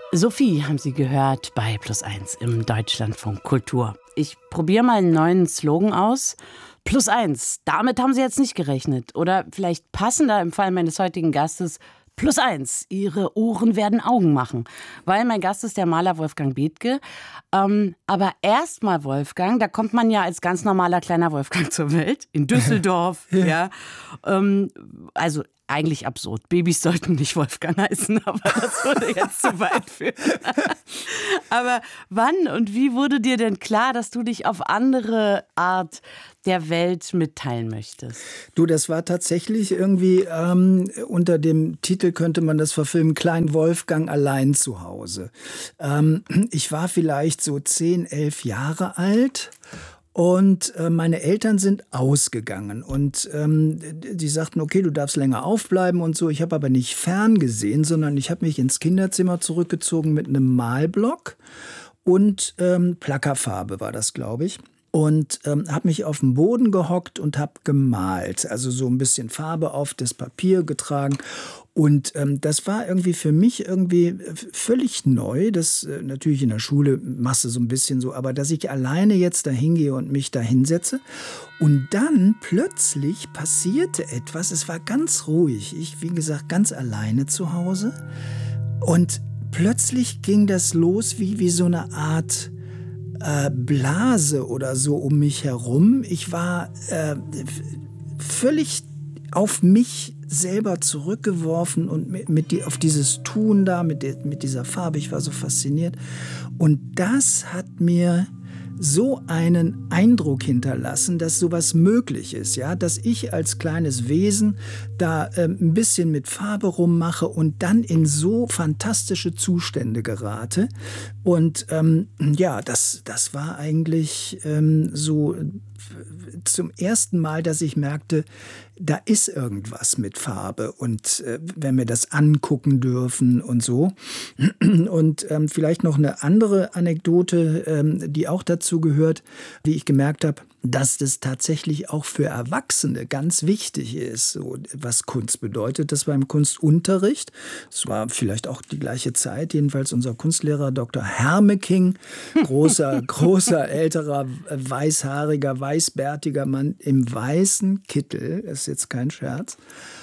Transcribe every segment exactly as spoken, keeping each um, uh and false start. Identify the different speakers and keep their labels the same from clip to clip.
Speaker 1: Sophie haben Sie gehört bei Plus eins im Deutschlandfunk Kultur. Ich probiere mal einen neuen Slogan aus. Plus eins, damit haben Sie jetzt nicht gerechnet. Oder vielleicht passender im Fall meines heutigen Gastes, Plus eins, Ihre Ohren werden Augen machen. Weil mein Gast ist der Maler Wolfgang Bethge. Ähm, aber erstmal Wolfgang, da kommt man ja als ganz normaler kleiner Wolfgang zur Welt. In Düsseldorf, ja. ja. Ähm, also eigentlich absurd. Babys sollten nicht Wolfgang heißen, aber das würde jetzt zu weit führen. Aber wann und wie wurde dir denn klar, dass du dich auf andere Art der Welt mitteilen möchtest?
Speaker 2: Du, das war tatsächlich irgendwie ähm, unter dem Titel könnte man das verfilmen, Klein Wolfgang allein zu Hause. Ähm, ich war vielleicht so zehn, elf Jahre alt. Und äh, meine Eltern sind ausgegangen und ähm, die sagten, okay, du darfst länger aufbleiben und so. Ich habe aber nicht ferngesehen, sondern ich habe mich ins Kinderzimmer zurückgezogen mit einem Malblock und ähm, Plackerfarbe war das, glaube ich. Und ähm, habe mich auf den Boden gehockt und habe gemalt, also so ein bisschen Farbe auf das Papier getragen. Und ähm, das war irgendwie für mich irgendwie völlig neu. Das äh, natürlich in der Schule machst du so ein bisschen so, aber dass ich alleine jetzt da hingehe und mich da hinsetze. Und dann plötzlich passierte etwas. Es war ganz ruhig. Ich, wie gesagt, ganz alleine zu Hause. Und plötzlich ging das los wie, wie so eine Art äh, Blase oder so um mich herum. Ich war äh, völlig auf mich selber zurückgeworfen und mit, mit die, auf dieses Tun da, mit, de, mit dieser Farbe. Ich war so fasziniert. Und das hat mir so einen Eindruck hinterlassen, dass sowas möglich ist, ja, dass ich als kleines Wesen da ähm, ein bisschen mit Farbe rummache und dann in so fantastische Zustände gerate. Und ähm, ja, das, das war eigentlich ähm, so zum ersten Mal, dass ich merkte, da ist irgendwas mit Farbe und äh, wenn wir das angucken dürfen und so. Und ähm, vielleicht noch eine andere Anekdote, ähm, die auch dazu gehört, wie ich gemerkt habe, dass das tatsächlich auch für Erwachsene ganz wichtig ist, so, was Kunst bedeutet. Das war im Kunstunterricht. Es war vielleicht auch die gleiche Zeit, jedenfalls unser Kunstlehrer Doktor Hermeking, großer, großer, älterer, weißhaariger, weißbärtiger Mann im weißen Kittel, das ist jetzt kein Scherz.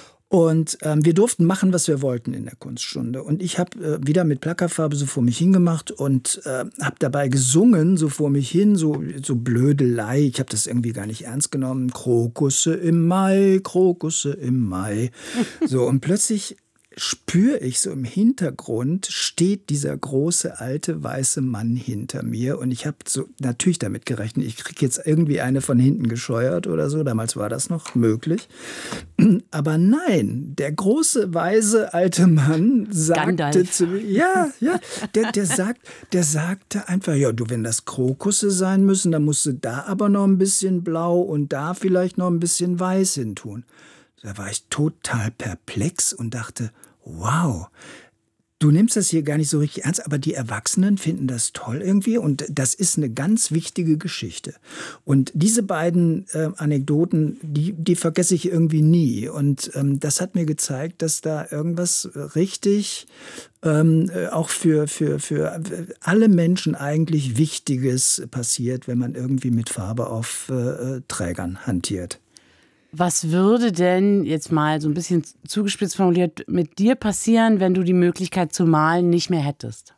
Speaker 2: Und ähm, wir durften machen, was wir wollten in der Kunststunde. Und ich habe äh, wieder mit Plackerfarbe so vor mich hingemacht und äh, habe dabei gesungen, so vor mich hin, so, so Blödelei. Ich habe das irgendwie gar nicht ernst genommen. Krokusse im Mai, Krokusse im Mai. So, und plötzlich spüre ich so im Hintergrund, steht dieser große, alte, weiße Mann hinter mir. Und ich habe so natürlich damit gerechnet, ich kriege jetzt irgendwie eine von hinten gescheuert oder so. Damals war das noch möglich. Aber nein, der große, weise, alte Mann sagte
Speaker 1: Gandalf.
Speaker 2: zu mir, ja, ja, der, der, sagt, der sagte einfach, ja, du, wenn das Krokusse sein müssen, dann musst du da aber noch ein bisschen blau und da vielleicht noch ein bisschen weiß hin tun. Da war ich total perplex und dachte, wow, du nimmst das hier gar nicht so richtig ernst, aber die Erwachsenen finden das toll irgendwie und das ist eine ganz wichtige Geschichte. Und diese beiden äh, Anekdoten, die, die vergesse ich irgendwie nie. Und ähm, das hat mir gezeigt, dass da irgendwas richtig ähm, auch für, für, für alle Menschen eigentlich Wichtiges passiert, wenn man irgendwie mit Farbe auf äh, Trägern hantiert.
Speaker 1: Was würde denn, jetzt mal so ein bisschen zugespitzt formuliert, mit dir passieren, wenn du die Möglichkeit zu malen nicht mehr hättest?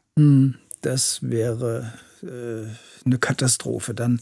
Speaker 2: Das wäre äh, eine Katastrophe. Dann,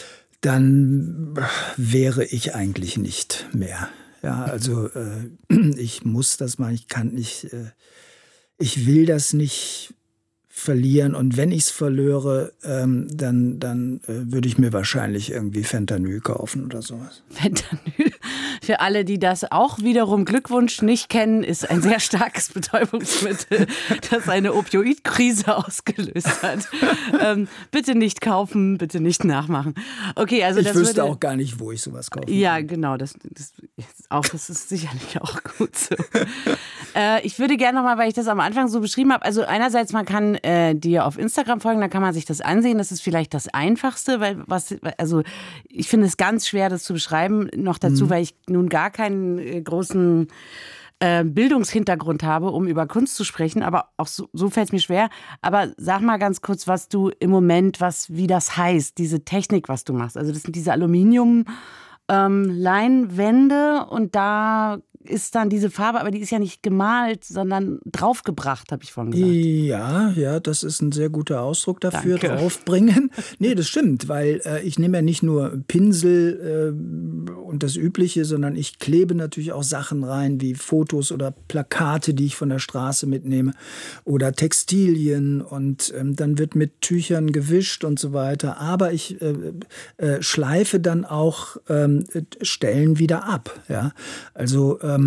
Speaker 2: dann wäre ich eigentlich nicht mehr. Ja, also äh, ich muss das mal, ich kann nicht, äh, ich will das nicht verlieren. Und wenn ich es verlöre, ähm, dann, dann äh, würde ich mir wahrscheinlich irgendwie Fentanyl kaufen oder sowas.
Speaker 1: Fentanyl, für alle, die das auch wiederum Glückwunsch nicht kennen, ist ein sehr starkes Betäubungsmittel, das eine Opioidkrise ausgelöst hat. ähm, bitte nicht kaufen, bitte nicht nachmachen. Okay, also
Speaker 2: ich
Speaker 1: das
Speaker 2: wüsste
Speaker 1: würde,
Speaker 2: auch gar nicht, wo ich sowas kaufe.
Speaker 1: Ja, genau, das, das, auch, das ist sicherlich auch gut so. äh, ich würde gerne nochmal, weil ich das am Anfang so beschrieben habe, also einerseits, man kann äh, dir auf Instagram folgen, da kann man sich das ansehen, das ist vielleicht das Einfachste, weil was, also ich finde es ganz schwer, das zu beschreiben, noch dazu, mhm. weil ich nun gar keinen äh, großen äh, Bildungshintergrund habe, um über Kunst zu sprechen, aber auch so, so fällt es mir schwer. Aber sag mal ganz kurz, was du im Moment, was wie das heißt, diese Technik, was du machst. Also das sind diese Aluminium ähm, Leinwände und da ist dann diese Farbe, aber die ist ja nicht gemalt, sondern draufgebracht, habe ich vorhin gesagt.
Speaker 2: Ja, ja, das ist ein sehr guter Ausdruck dafür,
Speaker 1: Danke.
Speaker 2: Draufbringen. Nee, das stimmt, weil äh, ich nehme ja nicht nur Pinsel äh, und das Übliche, sondern ich klebe natürlich auch Sachen rein, wie Fotos oder Plakate, die ich von der Straße mitnehme oder Textilien und ähm, dann wird mit Tüchern gewischt und so weiter. Aber ich äh, äh, schleife dann auch ähm, Stellen wieder ab. Ja? Also ähm,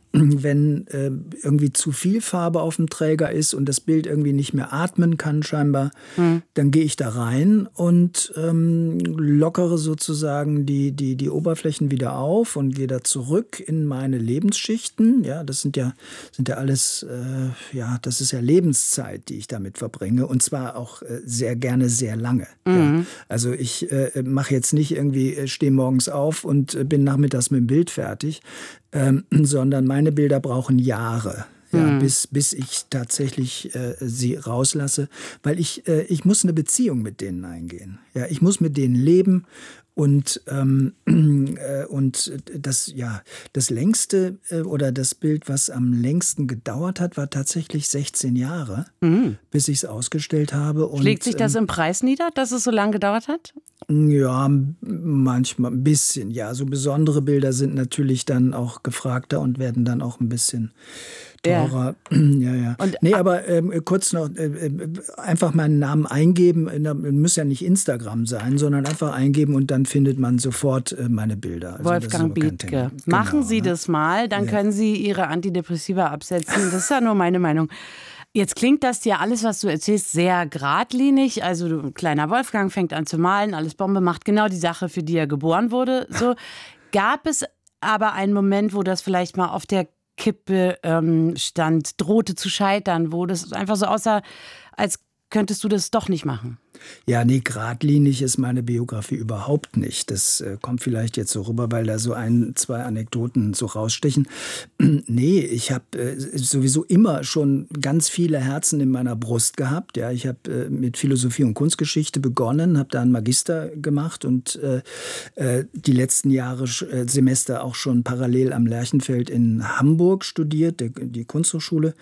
Speaker 2: wenn äh, irgendwie zu viel Farbe auf dem Träger ist und das Bild irgendwie nicht mehr atmen kann scheinbar, mhm. dann gehe ich da rein und ähm, lockere sozusagen die, die, die Oberflächen wieder auf und gehe da zurück in meine Lebensschichten. Ja, das sind ja, sind ja alles, äh, ja, das ist ja Lebenszeit, die ich damit verbringe und zwar auch äh, sehr gerne sehr lange. Mhm. Ja. Also ich äh, mache jetzt nicht irgendwie, stehe morgens auf und äh, bin nachmittags mit dem Bild fertig, ähm, sondern meine Bilder brauchen Jahre. Ja, mhm. bis, bis ich tatsächlich äh, sie rauslasse, weil ich, äh, ich muss eine Beziehung mit denen eingehen. Ja, ich muss mit denen leben und, ähm, äh, und das, ja, das längste äh, oder das Bild, was am längsten gedauert hat, war tatsächlich sechzehn Jahre, mhm. bis ich es ausgestellt habe. Und,
Speaker 1: schlägt sich das im Preis nieder, dass es so lange gedauert hat?
Speaker 2: Ja, manchmal ein bisschen. Ja, so besondere Bilder sind natürlich dann auch gefragter und werden dann auch ein bisschen teurer. Ja, ja. ja. Und, nee, aber ähm, kurz noch, äh, einfach meinen Namen eingeben. Muss ja nicht Instagram sein, sondern einfach eingeben und dann findet man sofort äh, meine Bilder. Also
Speaker 1: Wolfgang Bethke. Machen genau, Sie ne? das mal, dann ja. können Sie Ihre Antidepressiva absetzen. Das ist ja nur meine Meinung. Jetzt klingt das ja alles, was du erzählst, sehr geradlinig. Also du, kleiner Wolfgang fängt an zu malen, alles Bombe, macht genau die Sache, für die er geboren wurde. So, gab es aber einen Moment, wo das vielleicht mal auf der Kippe ähm, stand, drohte zu scheitern, wo das einfach so aussah, als könntest du das doch nicht machen?
Speaker 2: Ja, nee, geradlinig ist meine Biografie überhaupt nicht. Das äh, kommt vielleicht jetzt so rüber, weil da so ein, zwei Anekdoten so rausstechen. Nee, ich habe äh, sowieso immer schon ganz viele Herzen in meiner Brust gehabt. Ja, ich habe äh, mit Philosophie und Kunstgeschichte begonnen, habe da einen Magister gemacht und äh, äh, die letzten Jahre, äh, Semester auch schon parallel am Lerchenfeld in Hamburg studiert, der, die Kunsthochschule.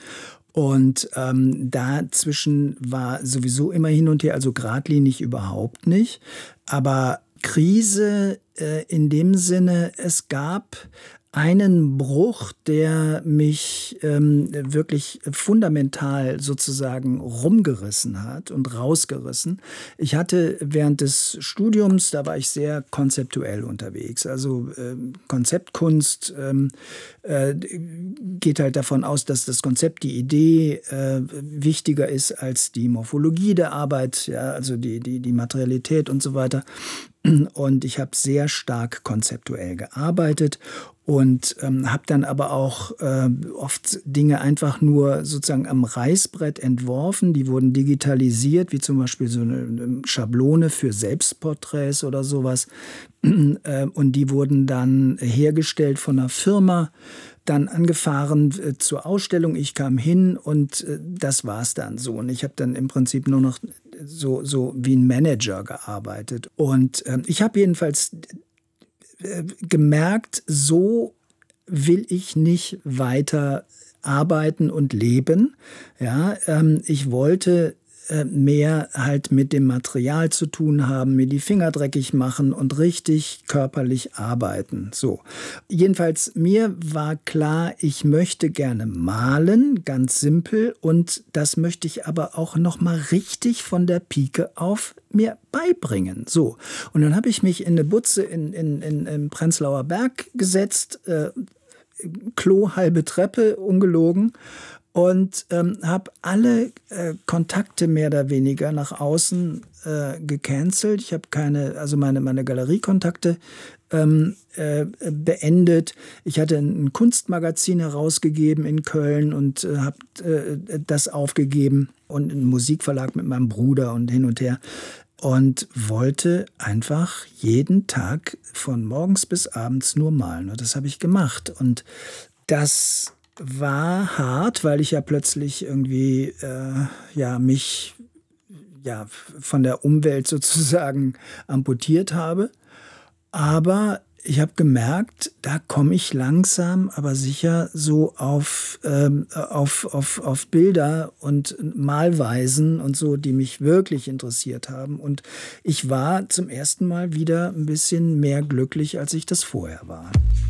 Speaker 2: Und ähm, dazwischen war sowieso immer hin und her, also geradlinig überhaupt nicht. Aber Krise äh, in dem Sinne, es gab einen Bruch, der mich ähm, wirklich fundamental sozusagen rumgerissen hat und rausgerissen. Ich hatte während des Studiums, da war ich sehr konzeptuell unterwegs. Also äh, Konzeptkunst ähm, äh, geht halt davon aus, dass das Konzept, die Idee äh, wichtiger ist als die Morphologie der Arbeit, ja, also die, die, die Materialität und so weiter. Und ich habe sehr stark konzeptuell gearbeitet und ähm, habe dann aber auch äh, oft Dinge einfach nur sozusagen am Reißbrett entworfen. Die wurden digitalisiert, wie zum Beispiel so eine Schablone für Selbstporträts oder sowas. äh, und die wurden dann hergestellt von einer Firma, dann angefahren äh, zur Ausstellung. Ich kam hin und äh, das war's dann so. Und ich habe dann im Prinzip nur noch so, so wie ein Manager gearbeitet. Und äh, ich habe jedenfalls äh, gemerkt, so will ich nicht weiter arbeiten und leben. Ja, ähm, ich wollte mehr halt mit dem Material zu tun haben, mir die Finger dreckig machen und richtig körperlich arbeiten. So. Jedenfalls, mir war klar, ich möchte gerne malen, ganz simpel, und das möchte ich aber auch noch mal richtig von der Pike auf mir beibringen. So. Und dann habe ich mich in eine Butze in, in, in, in Prenzlauer Berg gesetzt, äh, Klo, halbe Treppe, ungelogen, und ähm, habe alle äh, Kontakte mehr oder weniger nach außen äh, gecancelt. Ich habe keine, also meine, meine Galeriekontakte ähm, äh, beendet. Ich hatte ein Kunstmagazin herausgegeben in Köln und äh, habe äh, das aufgegeben und einen Musikverlag mit meinem Bruder und hin und her. Und wollte einfach jeden Tag von morgens bis abends nur malen. Und das habe ich gemacht. Und das war hart, weil ich ja plötzlich irgendwie äh, ja, mich ja, von der Umwelt sozusagen amputiert habe. Aber ich habe gemerkt, da komme ich langsam, aber sicher so auf, ähm, auf, auf, auf Bilder und Malweisen und so, die mich wirklich interessiert haben. Und ich war zum ersten Mal wieder ein bisschen mehr glücklich, als ich das vorher war.